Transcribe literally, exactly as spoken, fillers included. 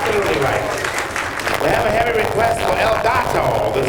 absolutely right. We have a heavy request for El Gato.